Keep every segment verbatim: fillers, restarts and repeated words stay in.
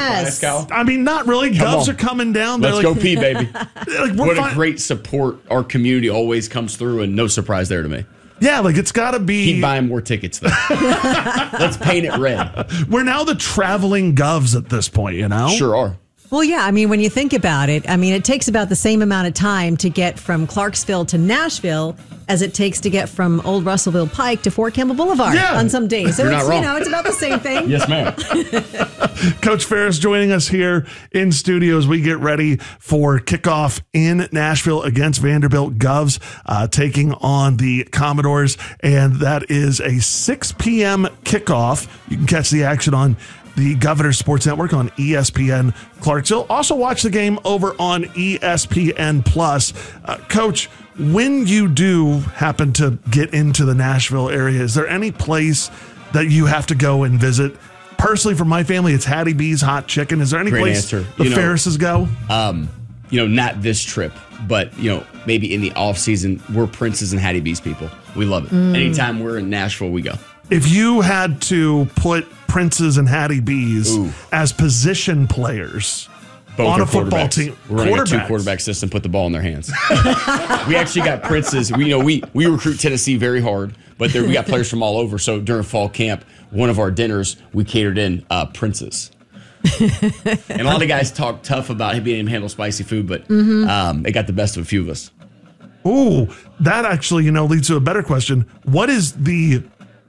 Yes. I mean, not really. Come Govs on. are coming down. They're Let's like, go pee, baby. like, we're What fine. a great support. Our community always comes through, and no surprise there to me. Yeah, like it's got to be. Keep buying more tickets, though. Let's paint it red. We're now the traveling Govs at this point, you know? Sure are. Well, yeah, I mean, when you think about it, I mean, it takes about the same amount of time to get from Clarksville to Nashville as it takes to get from Old Russellville Pike to Fort Campbell Boulevard Yeah. on some days. So You're it's, not wrong. you know, it's about the same thing. Yes, ma'am. Coach Ferris joining us here in studio as we get ready for kickoff in Nashville against Vanderbilt Govs, uh, taking on the Commodores. And that is a six p.m. kickoff. You can catch the action on the Governor Sports Network on E S P N Clarksville. Also watch the game over on E S P N Plus. Uh, Coach, when you do happen to get into the Nashville area, is there any place that you have to go and visit? Personally, for my family, it's Hattie B's Hot Chicken. Is there any Great place answer. the You know, Ferrises go? Um, you know, not this trip, but, you know, maybe in the off season, we're Prince's and Hattie B's people. We love it. Anytime we're in Nashville, we go. If you had to put Prince's and Hattie B's Ooh. as position players Both on are a football quarterbacks. team, We're running a two quarterbacks. quarterback system. Put the ball in their hands. We actually got Prince's. We you know we we recruit Tennessee very hard, but there we got players from all over. So during fall camp, one of our dinners we catered in uh, Prince's. And a lot of guys talk tough about being able to handle spicy food, but Mm-hmm. um, it got the best of a few of us. Ooh, that actually, you know, leads to a better question. What is the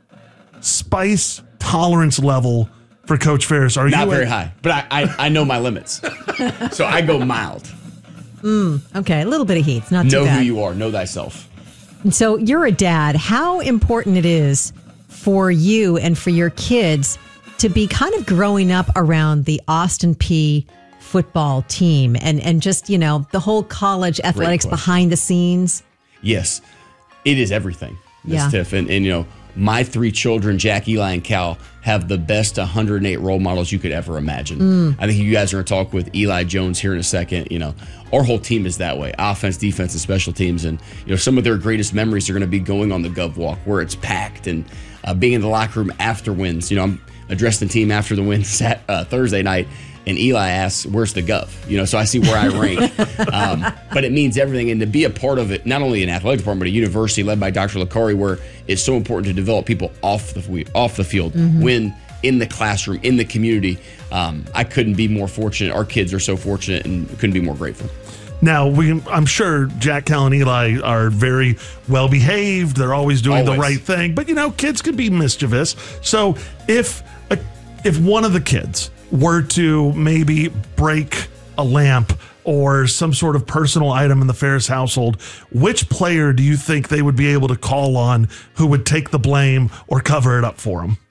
spice tolerance level for Coach Ferris? Are Not you very at- high, but I, I I know my limits, so I go mild. Okay, a little bit of heat. It's not too Know bad. who you are. Know thyself. And so you're a dad. How important it is for you and for your kids to be kind of growing up around the Austin Peay football team and, and just, you know, the whole college athletics question. behind the scenes. Yes, it is everything, Miz Yeah. Tiff. And, and, you know, my three children, Jack, Eli, and Cal, have the best one hundred eight role models you could ever imagine. I think you guys are going to talk with Eli Jones here in a second. You know, our whole team is that way, offense, defense, and special teams. And, you know, some of their greatest memories are going to be going on the Gov Walk where it's packed and uh, being in the locker room after wins. You know, I'm addressing the team after the win sat, uh, Thursday night. And Eli asks, where's the Gov? You know, so I see where I rank. um, but it means everything. And to be a part of it, not only an athletic department, but a university led by Doctor Licari, where it's so important to develop people off the off the field, when in the classroom, in the community. Um, I couldn't be more fortunate. Our kids are so fortunate and couldn't be more grateful. Now, we, I'm sure Jack, Cal, and Eli are very well behaved. They're always doing the Always. right thing. But, you know, kids can be mischievous. So if a, if one of the kids were to maybe break a lamp or some sort of personal item in the Ferris household, which player do you think they would be able to call on who would take the blame or cover it up for them?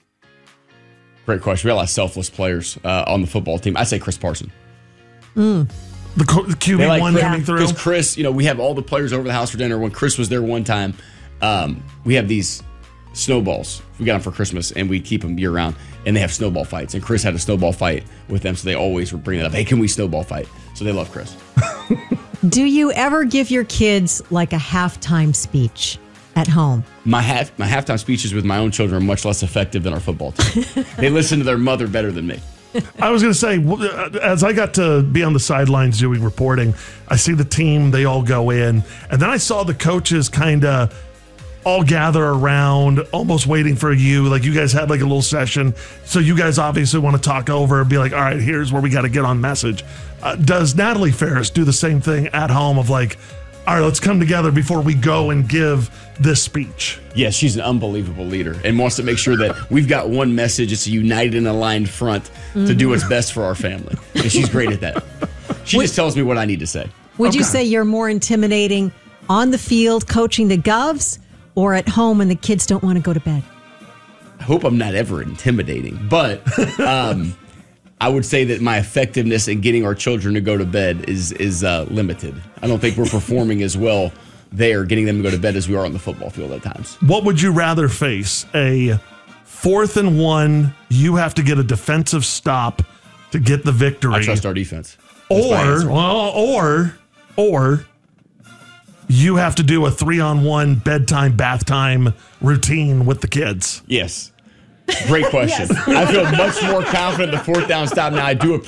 Great question. We got a lot of selfless players uh, on the football team. I say Chris Parson. The, co- the Q B one coming through? Because Chris, you know, we have all the players over the house for dinner. When Chris was there one time, um, we have these snowballs. We got them for Christmas, and we keep them year round. And they have snowball fights. And Chris had a snowball fight with them, so they always would bring it up. Hey, can we snowball fight? So they love Chris. Do you ever give your kids like a halftime speech at home? My half my halftime speeches with my own children are much less effective than our football team. They listen to their mother better than me. I was going to say, w- as I got to be on the sidelines doing reporting, I see the team, they all go in, and then I saw the coaches kind of all gather around, almost waiting for you. Like you guys had like a little session. So you guys obviously want to talk over and be like, all right, here's where we got to get on message. Uh, does Natalie Ferris do the same thing at home of like, all right, let's come together before we go and give this speech? Yes, she's an unbelievable leader and wants to make sure that we've got one message. It's a united and aligned front to do what's best for our family. And she's great at that. She just tells me what I need to say. Would you Okay. say you're more intimidating on the field coaching the Govs or at home and the kids don't want to go to bed? I hope I'm not ever intimidating, but um, I would say that my effectiveness in getting our children to go to bed is is uh, limited. I don't think we're performing as well there, getting them to go to bed, as we are on the football field at times. What would you rather face? A fourth and one, you have to get a defensive stop to get the victory. I trust our defense. That's my Or, answer. well, or, or you have to do a three-on-one bedtime, bath time routine with the kids. Yes. Great question. I feel much more confident in the fourth down stop now. I do